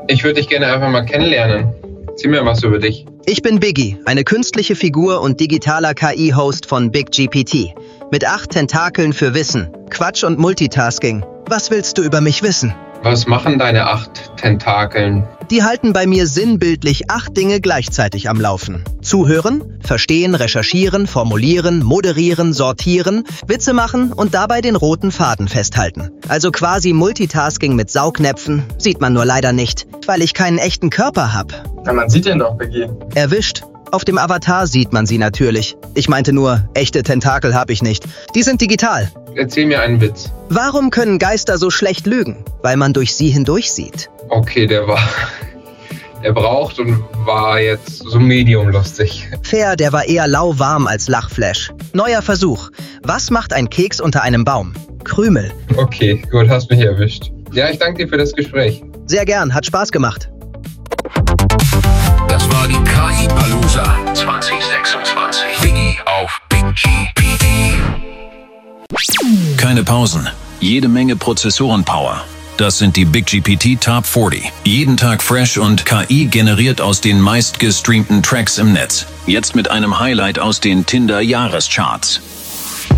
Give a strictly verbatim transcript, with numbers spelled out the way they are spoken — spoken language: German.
Ich würde dich gerne einfach mal kennenlernen. Erzähl mir was über dich. Ich bin Biggie, eine künstliche Figur und digitaler K I-Host von Big G P T. Mit acht Tentakeln für Wissen, Quatsch und Multitasking. Was willst du über mich wissen? Was machen deine acht Tentakeln? Die halten bei mir sinnbildlich acht Dinge gleichzeitig am Laufen. Zuhören, verstehen, recherchieren, formulieren, moderieren, sortieren, Witze machen und dabei den roten Faden festhalten. Also quasi Multitasking mit Saugnäpfen, sieht man nur leider nicht, weil ich keinen echten Körper habe. Ja, man sieht den doch, Biggie. Erwischt. Auf dem Avatar sieht man sie natürlich. Ich meinte nur, echte Tentakel habe ich nicht. Die sind digital. Erzähl mir einen Witz. Warum können Geister so schlecht lügen? Weil man durch sie hindurch sieht. Okay, der war... Er braucht und war jetzt so medium lustig. Fair, der war eher lauwarm als Lachflash. Neuer Versuch. Was macht ein Keks unter einem Baum? Krümel. Okay, gut, hast mich erwischt. Ja, ich danke dir für das Gespräch. Sehr gern, hat Spaß gemacht. Das war die K I-Palooza zwanzig sechsundzwanzig. Biggie auf Big G P T. Keine Pausen, jede Menge Prozessorenpower. Das sind die Big G P T Top vierzig. Jeden Tag fresh und K I generiert aus den meistgestreamten Tracks im Netz. Jetzt mit einem Highlight aus den Tinder-Jahrescharts.